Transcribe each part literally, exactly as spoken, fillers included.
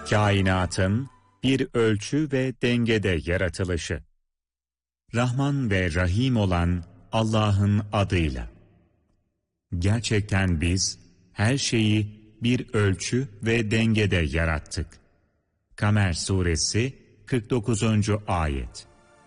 Kainatın bir ölçü ve dengede yaratılışı. Rahman ve Rahim olan Allah'ın adıyla. Gerçekten biz her şeyi bir ölçü ve dengede yarattık. Kamer Suresi kırk dokuzuncu Ayet.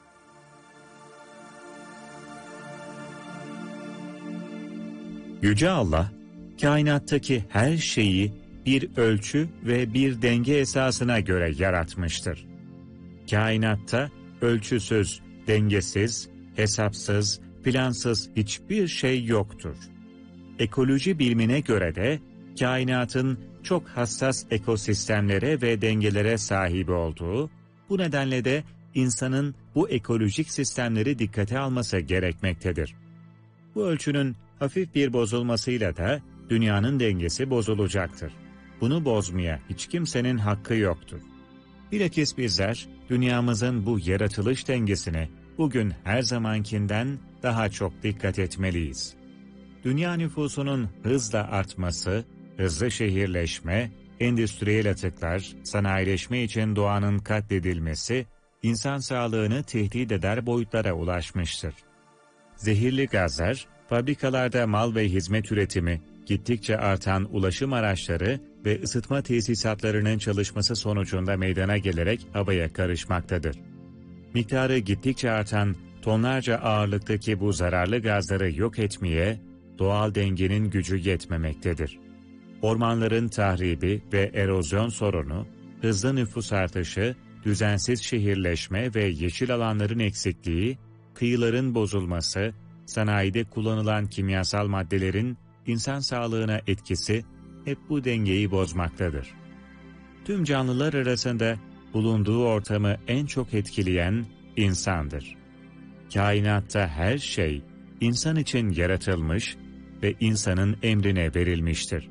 Yüce Allah, kainattaki her şeyi bir ölçü ve bir denge esasına göre yaratmıştır. Kainatta ölçüsüz, dengesiz, hesapsız, plansız hiçbir şey yoktur. Ekoloji bilimine göre de kainatın çok hassas ekosistemlere ve dengelere sahip olduğu, bu nedenle de insanın bu ekolojik sistemleri dikkate alması gerekmektedir. Bu ölçünün hafif bir bozulmasıyla da dünyanın dengesi bozulacaktır. Bunu bozmaya hiç kimsenin hakkı yoktur. Bilakis bizler dünyamızın bu yaratılış dengesine bugün her zamankinden daha çok dikkat etmeliyiz. Dünya nüfusunun hızla artması, hızlı şehirleşme, endüstriyel atıklar, sanayileşme için doğanın katledilmesi, insan sağlığını tehdit eder boyutlara ulaşmıştır. Zehirli gazlar, fabrikalarda mal ve hizmet üretimi, gittikçe artan ulaşım araçları ve ısıtma tesisatlarının çalışması sonucunda meydana gelerek havaya karışmaktadır. Miktarı gittikçe artan tonlarca ağırlıktaki bu zararlı gazları yok etmeye doğal dengenin gücü yetmemektedir. Ormanların tahribi ve erozyon sorunu, hızlı nüfus artışı, düzensiz şehirleşme ve yeşil alanların eksikliği, kıyıların bozulması, sanayide kullanılan kimyasal maddelerin insan sağlığına etkisi hep bu dengeyi bozmaktadır. Tüm canlılar arasında bulunduğu ortamı en çok etkileyen insandır. Kainatta her şey insan için yaratılmış ve insanın emrine verilmiştir.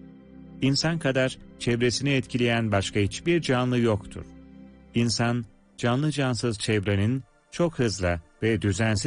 İnsan kadar çevresini etkileyen başka hiçbir canlı yoktur. İnsan, canlı cansız çevrenin çok hızlı ve düzensiz